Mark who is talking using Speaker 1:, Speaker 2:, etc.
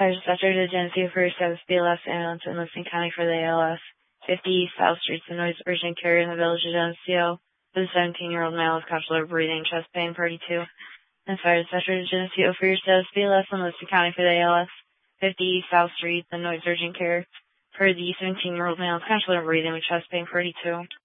Speaker 1: Fire dispatcher to Geneseo for Service BLS ambulance in Liston County for the ALS. 50 East South Street, the noise urgent care in the village of Geneseo. For the 17-year-old male with consular breathing, chest pain, 42. And fire dispatcher to Geneseo for Service BLS in Liston County for the ALS. 50 East South Street, the noise urgent care. For the 17-year-old male with consular breathing with chest pain, 42.